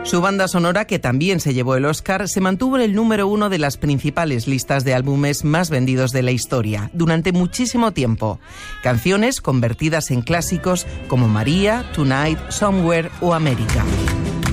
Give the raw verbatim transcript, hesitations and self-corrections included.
Su banda sonora, que también se llevó el Oscar, se mantuvo en el número uno de las principales listas de álbumes más vendidos de la historia durante muchísimo tiempo. Canciones convertidas en clásicos como María, Tonight, Somewhere o América.